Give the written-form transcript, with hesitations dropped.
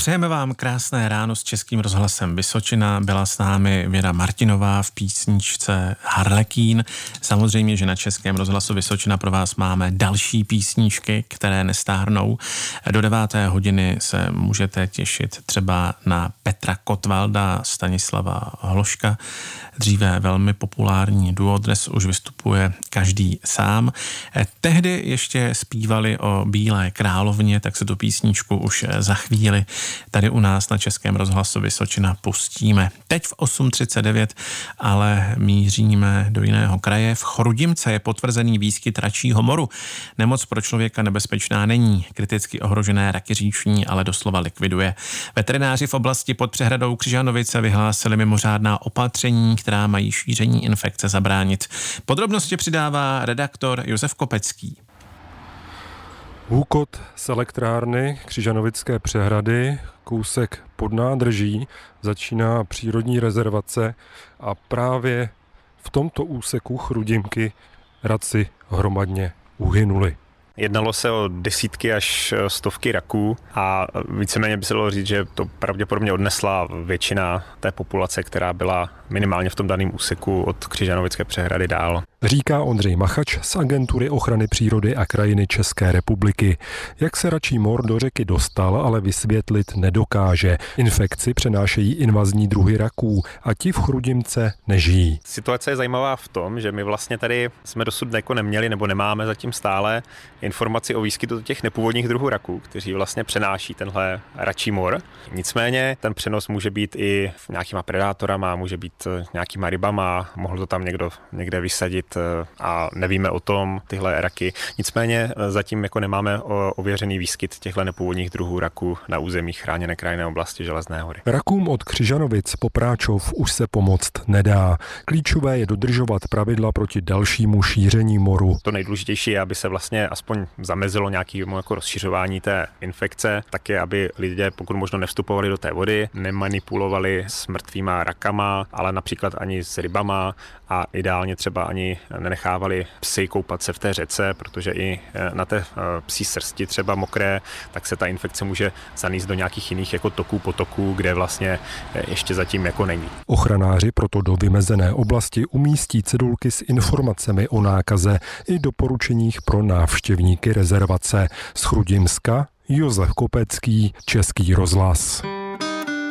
Přejeme vám krásné ráno s Českým rozhlasem Vysočina. Byla s námi Věra Martinová v písničce Harlekín. Samozřejmě, že na Českém rozhlasu Vysočina pro vás máme další písničky, které nestárnou. Do 9. hodiny se můžete těšit třeba na Petra Kotvalda, Stanislava Hloška. Dříve velmi populární duo, dnes už vystupuje každý sám. Tehdy ještě zpívali o Bílé královně, tak se tu písničku už za chvíli tady u nás na Českém rozhlasu Vysočina pustíme. Teď v 8:39 ale míříme do jiného kraje. V Chrudimce je potvrzený výskyt račího moru. Nemoc pro člověka nebezpečná není. Kriticky ohrožené raky říční ale doslova likviduje. Veterináři v oblasti pod přehradou Křižanovice vyhlásili mimořádná opatření, která mají šíření infekce zabránit. Podrobnosti přidává redaktor Josef Kopecký. Hůkot z elektrárny Křižanovické přehrady, kousek pod nádrží, začíná přírodní rezervace a právě v tomto úseku Chrudimky raci hromadně uhynuli. Jednalo se o desítky až stovky raků a víceméně by se dalo říct, že to pravděpodobně odnesla většina té populace, která byla minimálně v tom daném úseku od Křižanovické přehrady dál. Říká Ondřej Machač z Agentury ochrany přírody a krajiny České republiky. Jak se račí mor do řeky dostal, ale vysvětlit nedokáže. Infekci přenášejí invazní druhy raků a ti v Chrudimce nežijí. Situace je zajímavá v tom, že my vlastně tady jsme dosud neměli nebo nemáme zatím stále informaci o výskytu těch nepůvodních druhů raků, kteří vlastně přenáší tenhle račí mor. Nicméně ten přenos může být i nějakýma predátorama, může být nějakýma rybama, mohl to tam někde vysadit a nevíme o tom tyhle raky. Nicméně zatím jako nemáme ověřený výskyt těchto nepůvodních druhů raků na území chráněné krajinné oblasti Železné hory. Rakům od Křižanovic po Práčov už se pomoct nedá. Klíčové je dodržovat pravidla proti dalšímu šíření moru. To nejdůležitější je, aby se vlastně aspoň zamezilo nějakému jako rozšiřování té infekce, také aby lidé pokud možno nevstupovali do té vody, nemanipulovali s mrtvýma rakama, ale například ani s rybama a ideálně třeba ani nenechávali psy koupat se v té řece, protože i na té psí srsti třeba mokré, tak se ta infekce může zanést do nějakých jiných jako toků, potoků, kde vlastně ještě zatím jako není. Ochranáři proto do vymezené oblasti umístí cedulky s informacemi o nákaze i doporučeních pro návštěvníky rezervace. Z Chrudimska Josef Kopecký, Český rozhlas.